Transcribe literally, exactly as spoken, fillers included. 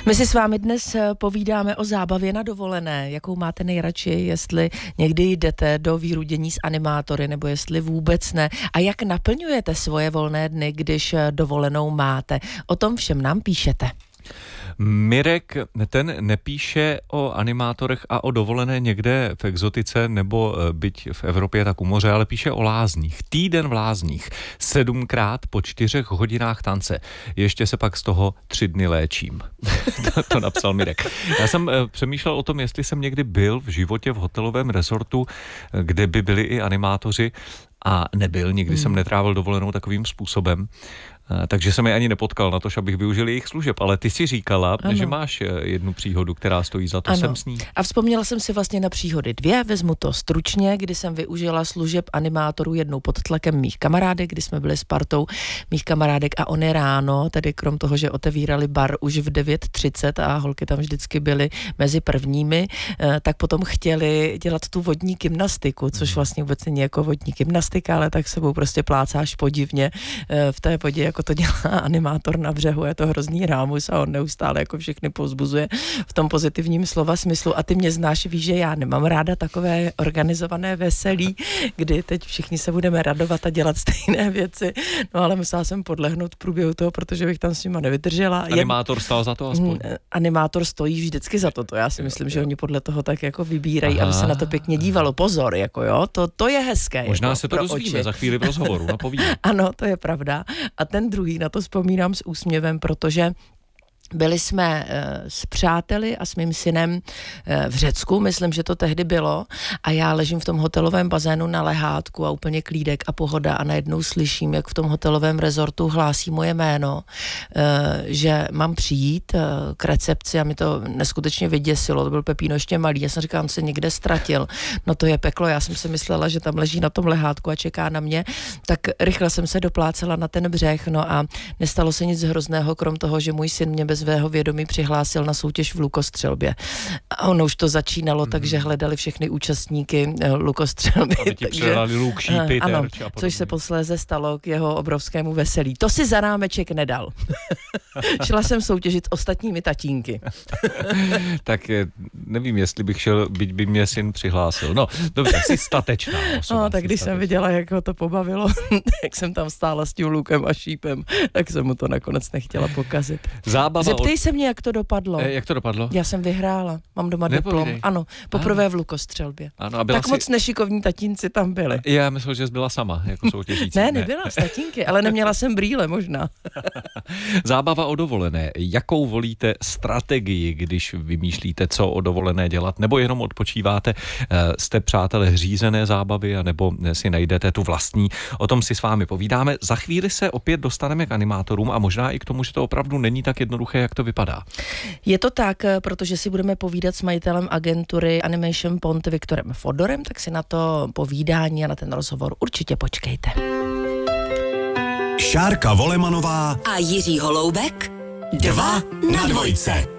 My si s vámi dnes povídáme o zábavě na dovolené. Jakou máte nejradši, jestli někdy jdete do výrudění s animátory, nebo jestli vůbec ne. A jak naplňujete svoje volné dny, když dovolenou máte? O tom všem nám píšete. Mirek, ten nepíše o animátorech a o dovolené někde v exotice nebo byť v Evropě tak u moře, ale píše o lázních. Týden v lázních. Sedmkrát po čtyřech hodinách tance. Ještě se pak z toho tři dny léčím. to, to napsal Mirek. Já jsem přemýšlel o tom, jestli jsem někdy byl v životě v hotelovém resortu, kde by byli i animátoři, a nebyl. Nikdy hmm. jsem netrávil dovolenou takovým způsobem. Takže jsem je ani nepotkal na to, abych využil jejich služeb. Ale ty si říkala, ano, že máš jednu příhodu, která stojí za to, ano. jsem s ní. A vzpomněla jsem si vlastně na příhody dvě, vezmu to stručně, kdy jsem využila služeb animátorů jednou pod tlakem mých kamarádek, kdy jsme byli s partou mých kamarádek a oni ráno, tedy krom toho, že otevírali bar už v devět třicet a holky tam vždycky byly mezi prvními, tak potom chtěli dělat tu vodní gymnastiku, což vlastně vůbec není jako vodní gymnastika, ale tak sebou prostě plácáš podivně v té vodě, jako to dělá animátor na břehu, je to hrozný rámus a on neustále jako všechny povzbuzuje v tom pozitivním slova smyslu. A ty mě znáš, víš, že já nemám ráda takové organizované veselí, kdy teď všichni se budeme radovat a dělat stejné věci. No ale musela jsem podlehnout v průběhu toho, protože bych tam s nima nevydržela. Animátor stál za to aspoň? Animátor stojí vždycky za to, to já si myslím, že oni podle toho tak jako vybírají, aby se na to pěkně dívalo. Pozor, jako jo, to, to je hezké. Možná jako se to dozvíme za chvíli v rozhovoru, napovídám. Ano, to je pravda. A ten druhý, na to vzpomínám s úsměvem, protože byli jsme e, s přáteli a s mým synem e, v Řecku, myslím, že to tehdy bylo, a já ležím v tom hotelovém bazénu na lehátku a úplně klídek a pohoda a najednou slyším, jak v tom hotelovém rezortu hlásí moje jméno, e, že mám přijít e, k recepci a mi to neskutečně vyděsilo, to byl Pepíno ještě malý, já jsem říkala, on se někde ztratil, no to je peklo, já jsem si myslela, že tam leží na tom lehátku a čeká na mě, tak rychle jsem se doplácela na ten břeh, no a nestalo se nic hrozného, krom toho, že můj syn mě bez svého vědomí přihlásil na soutěž v lukostřelbě. A ono už to začínalo, mm-hmm. takže hledali všechny účastníky lukostřelby. Aby ti předali luk, šípy, ano, terč a podobně. Což se posléze stalo k jeho obrovskému veselí. To si za rámeček nedal. Šla jsem soutěžit ostatními tatínky. Tak nevím, jestli bych šel, byť by mě syn přihlásil. No, dobře, jsi statečná osoba. No, tak když statečná. Jsem viděla, jak ho to pobavilo, jak jsem tam stála s tím lukem a šípem, tak jsem mu to nakonec nechtěla pokazit. Zábava. Zeptej od... se mě, jak to dopadlo. E, jak to dopadlo? Já jsem vyhrála. Mám doma Nepovídej. diplom. Ano, poprvé ano. v lukostřelbě. Ano, a byla tak si... moc nešikovní tatínci tam byli. Já myslel, že jsi byla sama, jako soutěžící. ne, nebyla s tatínky, ale neměla jsem brýle možná. Zábava o dovolené. Jakou volíte strategii, když vymýšlíte, co o dovolené dělat, nebo jenom odpočíváte? Jste přátelé řízené zábavy, anebo si najdete tu vlastní? O tom si s vámi povídáme. Za chvíli se opět dostaneme k animátorům a možná i k tomu, že to opravdu není tak jednoduché, jak to vypadá. Je to tak, protože si budeme povídat s majitelem agentury Animation Pond Viktorem Fodorem, tak si na to povídání a na ten rozhovor určitě počkejte. Šárka Volemanová a Jiří Holoubek. Dva na dvojce.